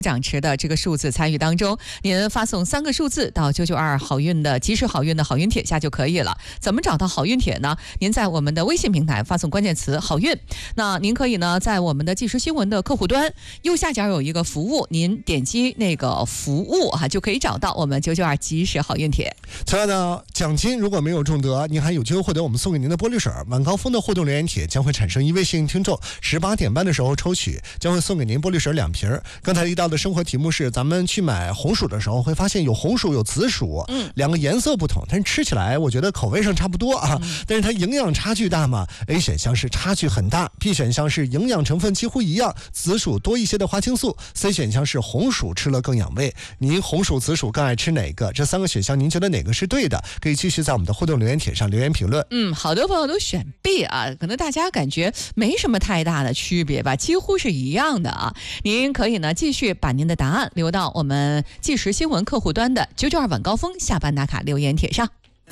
奖池的这个数字参与当中，您发送3个数字到992好运的及时好运的好运帖下就可以了。怎么找到好运帖呢？您在我们的微信平台发送关键词好运，那您可以呢在我们的即时新闻的客户端右下角有一个服务，您点击那个服务就可以找到我们992及时好运帖。 此外呢，奖金如果没有中得，您还有机会获得我们送给您的玻璃水。晚高峰的互动留言帖将会产生一位幸运听众，18点半的时候抽取，将会送给您玻璃水2瓶。刚才提到的生活题目是，咱们去买红薯的时候会发现有红薯有紫薯，两个颜色不同，但是吃起来我觉得口味上差不多啊，但是它营养差距大吗？ A 选项是差距很大， B 选项是营养成分几乎一样，紫薯多一些的花青素， C 选项是红薯吃了更养胃。您红薯紫薯更爱吃哪个？这3个选项您觉得哪个是对的？可以继续在我们的互动留言帖上留言评论。 好多朋友都选 B 啊，可能大家感觉没什么太大的区别吧，几乎是一样的啊。您可以呢继续把您的答案留到我们即时新闻客户端的992晚高峰下班打卡留言帖上。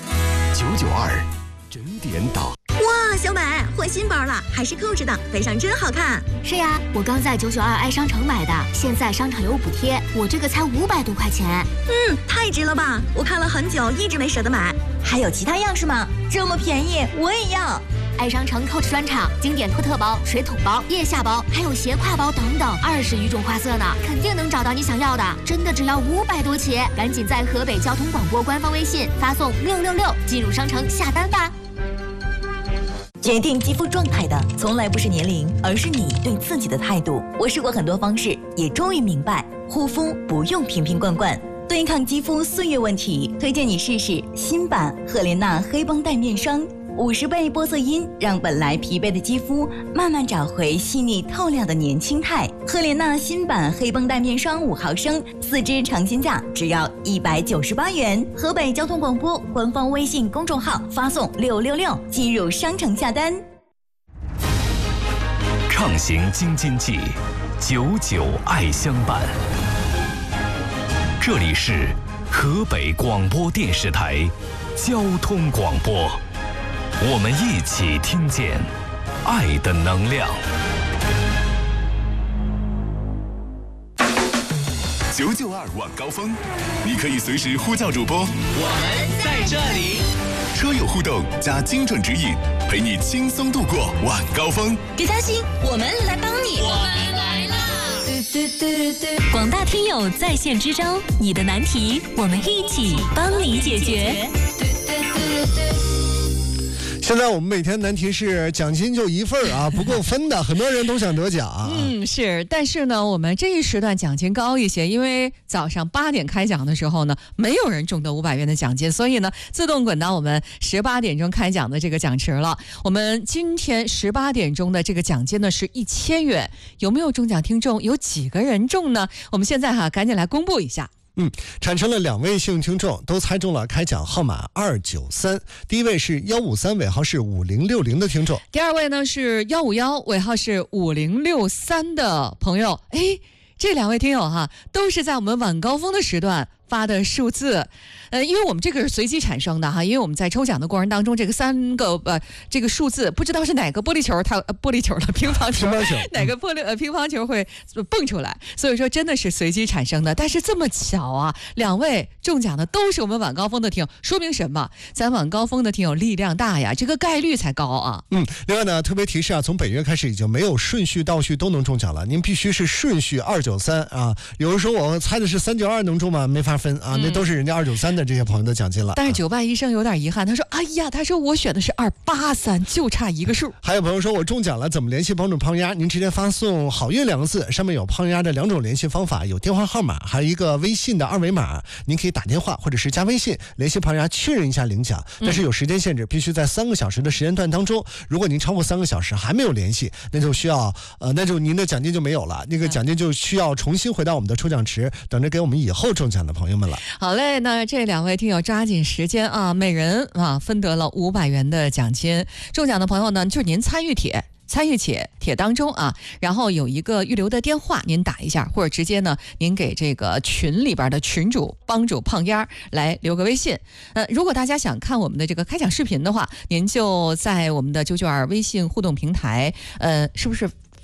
992整点到。 哇，小美换新包了，还是扣着的，背上真好看。 是呀，我刚在992爱商城买的，现在商场有补贴，我这个才500多块钱。 太值了吧！我看了很久，一直没舍得买。还有其他样式吗？这么便宜，我也要。 爱商城 Coach 专场，经典托特包、水桶包、腋下包，还有斜挎包等等，20余种花色呢，肯定能找到你想要的。真的只要500多起，赶紧在河北交通广播官方微信发送666进入商城下单吧。 决定肌肤状态的从来不是年龄，而是你对自己的态度。我试过很多方式，也终于明白，护肤不用瓶瓶罐罐。对抗肌肤岁月问题，推荐你试试新版赫莲娜黑绷带面霜，50倍玻色因，让本来疲惫的肌肤慢慢找回细腻透亮的年轻态。赫莲娜新版黑绷带面霜5毫升，4支尝鲜价只要198元。河北交通广播官方微信公众号发送666进入商城下单。 畅行京津冀，99爱相伴。这里是河北广播电视台交通广播，我们一起听见爱的能量。992晚高峰，你可以随时呼叫主播， 我们在这里。 车友互动加精准指引，陪你轻松度过晚高峰。 别担心，我们来帮你。 我们来了。 广大听友在线支招，你的难题我们一起帮你解决。 现在我们每天难题是奖金就1份啊，不够分的，很多人都想得奖。 是，但是呢，我们这一时段奖金高一些，因为早上8点开奖的时候呢，没有人中得500元的奖金，所以呢，自动滚到我们18点钟开奖的这个奖池了。我们今天18点钟的这个奖金呢是1000元，有没有中奖听众？有几个人中呢？我们现在赶紧来公布一下。 产生了2位幸运听众，都猜中了开奖号码293。第一位是153尾号是5060的听众， 第二位呢是151尾号是5063的朋友。这2位听友都是在我们晚高峰的时段发的数字。因为我们这个是随机产生的因为我们在抽奖的过程当中，这个3个这个数字不知道是哪个玻璃球，它玻璃球的乒乓球，哪个乒乓球会蹦出来，所以说真的是随机产生的。但是这么巧啊，2位中奖的都是我们晚高峰的听友，说明什么？咱晚高峰的听友力量大呀，这个概率才高啊。 另外呢，特别提示从本月开始已经没有顺序倒序都能中奖了，您必须是顺序293啊。有人说我猜的是392能中吗？没法分啊，那都是人家293的这些朋友的奖金了。 但是9办医生有点遗憾，他说他说我选的是283，就差1个数。 还有朋友说我中奖了，怎么联系帮主胖丫？您直接发送好运2个字，上面有胖丫的2种联系方法，有电话号码，还有一个微信的2维码，您可以打电话或者是加微信联系胖丫确认一下领奖，但是有时间限制，必须在3个小时的时间段当中。如果您超过3个小时还没有联系，那就需要那就您的奖金就没有了，那个奖金就需要重新回到我们的抽奖池，等着给我们以后中奖的朋友们了。 好嘞，那这2位听友抓紧时间啊，每人分得了500元的奖金。中奖的朋友呢，就是您参与帖当中然后有一个预留的电话，您打一下，或者直接呢，您给这个群里边的群主帮主胖丫来留个微信。如果大家想看我们的这个开奖视频的话，您就在我们的992微信互动平台，是不是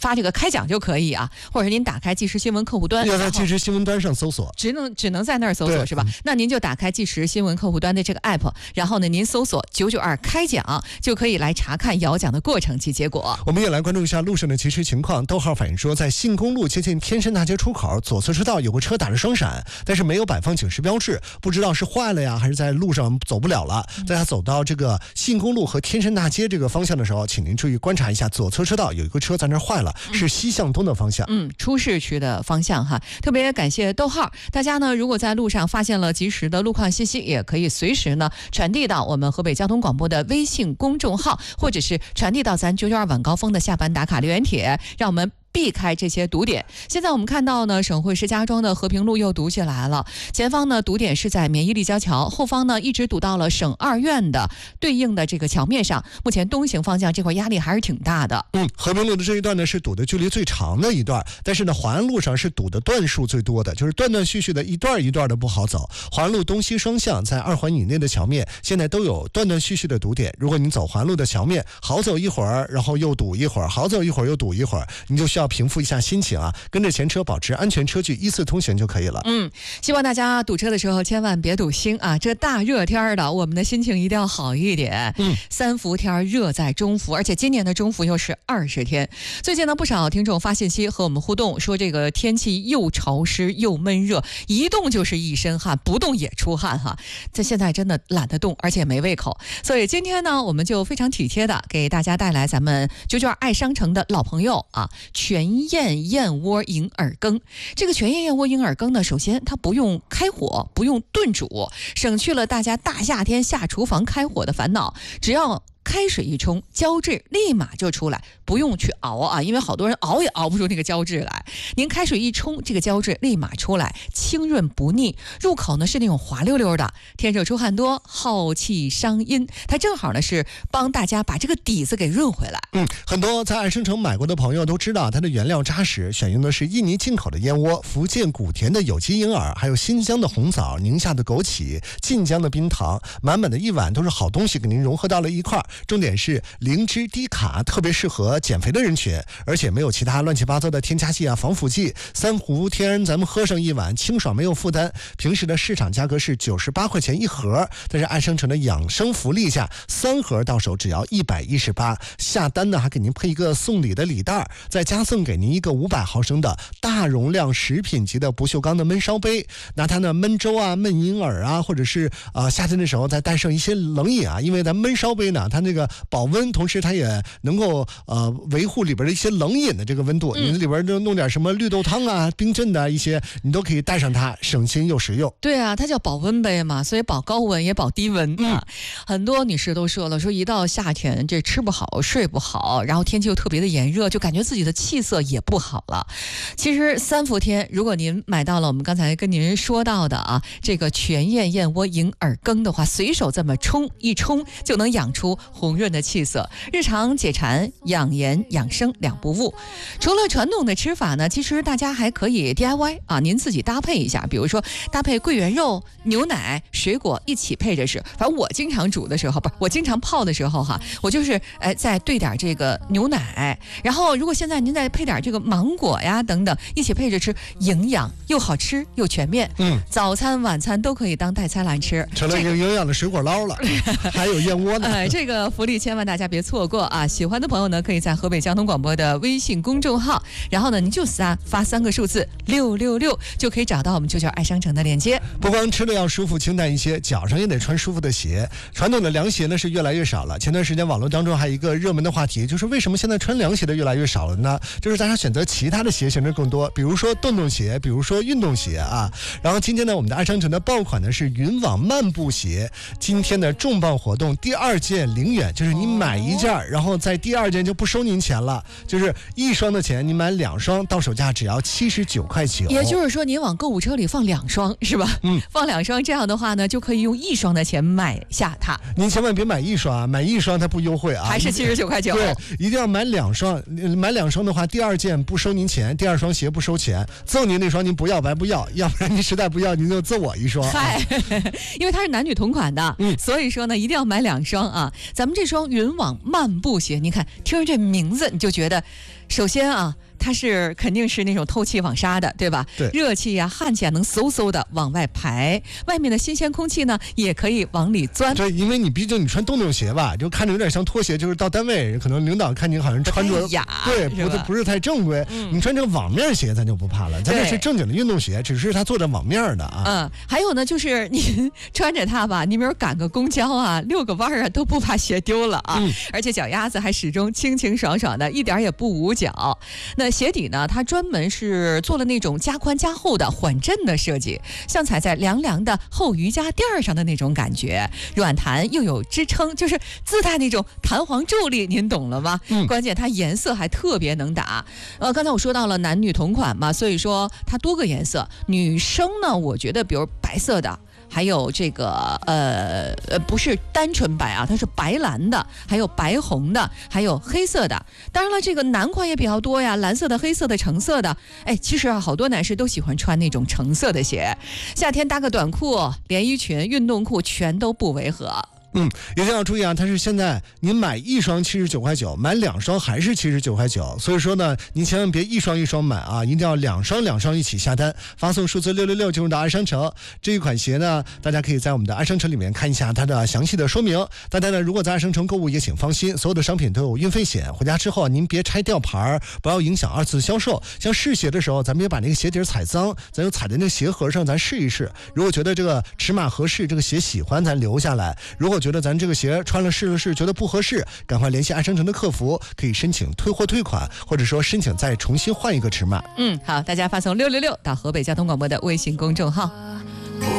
发这个开讲就可以啊，或者您打开即时新闻客户端， 要在即时新闻端上搜索， 只能在那儿搜索是吧？那您就打开即时新闻客户端的这个 app， 然后呢，您搜索992开讲，就可以来查看摇讲的过程及结果。 我们也来关注一下路上的即时情况。逗号反映说，在信公路接近天山大街出口左侧车道有个车打着双闪，但是没有摆放警示标志，不知道是坏了呀，还是在路上走不了了。大家走到这个信公路和天山大街这个方向的时候，请您注意观察一下左侧车道有一个车在那儿坏了，是西向东的方向。 出市区的方向哈。特别感谢逗号，大家呢如果在路上发现了及时的路况信息，也可以随时呢传递到我们河北交通广播的微信公众号，或者是传递到咱992晚高峰的下班打卡留言帖，让我们避开这些堵点。现在我们看到呢，省会石家庄的和平路又堵起来了，前方呢堵点是在免疫立交桥，后方呢一直堵到了省二院的对应的这个桥面上。目前东行方向这块压力还是挺大的。 和平路的这一段呢是堵的距离最长的一段，但是呢淮安路上是堵的段数最多的，就是断断续续的一段一段的不好走。淮安路东西双向在2环以内的桥面现在都有断断续续的堵点，如果您走淮安路的桥面好走一会儿，然后又堵一会儿，好走一会儿又堵一会儿，你就需要平复一下心情啊，跟着前车保持安全车距，依次通行就可以了。 希望大家堵车的时候千万别堵心啊！这大热天的，我们的心情一定要好一点。3伏天热在中伏，而且今年的中伏又是20天。最近呢，不少听众发信息和我们互动，说这个天气又潮湿又闷热，一动就是一身汗，不动也出汗哈。这现在真的懒得动，而且没胃口。所以今天呢，我们就非常体贴的给大家带来咱们992爱商城的老朋友啊，全燕燕窝银耳羹。这个全燕燕窝银耳羹呢，首先它不用开火，不用炖煮，省去了大家大夏天下厨房开火的烦恼，只要开水一冲，胶质立马就出来，不用去熬啊，因为好多人熬也熬不出那个胶质来。您开水一冲，这个胶质立马出来，清润不腻，入口呢是那种滑溜溜的。天热出汗多，耗气伤阴，它正好呢是帮大家把这个底子给润回来。 很多在爱生城买过的朋友都知道，它的原料扎实，选用的是印尼进口的燕窝、福建古田的有机银耳，还有新疆的红枣、宁夏的枸杞、晋江的冰糖，满满的一碗都是好东西，给您融合到了一块儿。重点是零脂低卡，特别适合减肥的人群，而且没有其他乱七八糟的添加剂啊、防腐剂。3伏天咱们喝上一碗，清爽没有负担。平时的市场价格是98块钱一盒，但是爱生城的养生福利下，3盒到手只要118，下单呢还给您配一个送礼的礼袋，再加送给您一个500毫升的大容量食品级的不锈钢的焖烧杯，拿它呢焖粥啊、焖银耳啊，或者是夏天的时候再带上一些冷饮啊，因为咱焖烧杯呢，它那个保温，同时它也能够维护里边的一些冷饮的这个温度。你里边就弄点什么绿豆汤啊、冰镇的一些，你都可以带上它，省心又实用。 对啊，它叫保温杯嘛，所以保高温也保低温啊。很多女士都说了，说一到夏天这吃不好、睡不好，然后天气又特别的炎热，就感觉自己的气色也不好了。其实3伏天，如果您买到了我们刚才跟您说到的啊，这个全燕燕窝银耳羹的话，随手这么一冲就能养出红润的气色，日常解馋、养颜、养生两不误。除了传统的吃法呢，其实大家还可以 DIY 啊，您自己搭配一下，比如说搭配桂圆肉、牛奶、水果一起配着吃。反正我经常煮的时候，不是我经常泡的时候哈，我就是再兑点这个牛奶，然后如果现在您再配点这个芒果呀等等，一起配着吃，营养又好吃又全面。早餐晚餐都可以当代餐来吃， 成了营养的水果捞了。还有燕窝呢。 这个福利千万大家别错过啊！喜欢的朋友呢，可以在河北交通广播的微信公众号，然后呢，您就发3个数字666，就可以找到我们992爱商城的链接。 不光吃的要舒服清淡一些，脚上也得穿舒服的鞋。传统的凉鞋呢是越来越少了。前段时间网络当中还有一个热门的话题，就是为什么现在穿凉鞋的越来越少了呢？就是大家选择其他的鞋型的更多，比如说洞洞鞋，比如说运动鞋啊。然后今天呢，我们的爱商城的爆款呢是云网漫步鞋，今天的重磅活动，第2件0元，就是你买1件，然后在第2件就不收您钱了，就是1双的钱，你买2双，到手价只要79块9。 也就是说，您往购物车里放2双是吧？放2双，这样的话呢，就可以用1双的钱买下它。 您千万别买1双，买1双它不优惠啊， 还是79块9。 对，一定要买2双，买2双的话，第2件不收您钱，第2双鞋不收钱，赠您那双您不要白不要，要不然您实在不要，您就赠我1双。 嗨，因为它是男女同款的，所以说呢，一定要买2双啊。咱们这双云网漫步鞋，您看听着这名字，你就觉得首先啊，它肯定是那种透气网纱的，对吧？ 对， 热气呀、汗气啊能嗖嗖的往外排，外面的新鲜空气呢也可以往里钻。 对，因为毕竟你穿洞洞鞋吧，就看着有点像拖鞋，就是到单位可能领导看你好像穿着雅， 对，不是太正规。你穿这个网面鞋咱就不怕了，咱这是正经的运动鞋，只是它做着网面的啊。 还有呢，就是你穿着它吧，你比如赶个公交啊、遛个弯啊，都不怕鞋丢了啊。而且脚丫子还始终清清爽爽的，一点也不捂脚。那鞋底呢，它专门是做了那种加宽加厚的缓震的设计，像踩在凉凉的厚瑜伽垫上的那种感觉，软弹又有支撑，就是自带那种弹簧助力，您懂了吗？关键它颜色还特别能打。刚才我说到了男女同款嘛，所以说它多个颜色。女生呢，我觉得比如白色的。还有这个不是单纯白啊，它是白蓝的，还有白红的，还有黑色的。当然了，这个男款也比较多呀，蓝色的、黑色的、橙色的。其实啊，好多男士都喜欢穿那种橙色的鞋，夏天搭个短裤、连衣裙、运动裤全都不违和。 一定要注意啊！它是现在您买一双79块9，买2双还是79块9。所以说呢，您千万别一双一双买啊，一定要2双一起下单，发送数字666进入到爱商城。这一款鞋呢，大家可以在我们的爱商城里面看一下它的详细的说明。大家呢，如果在爱商城购物也请放心，所有的商品都有运费险，回家之后您别拆吊牌，不要影响2次销售。像试鞋的时候，咱别把那个鞋底踩脏，咱就踩在那个鞋盒上，咱试一试。如果觉得这个尺码合适，这个鞋喜欢，咱留下来。如果觉得咱这个鞋穿了试了试，觉得不合适，赶快联系爱商城的客服，可以申请退货退款，或者说申请再重新换一个尺码。 好，大家发送666到河北交通广播的微信公众号。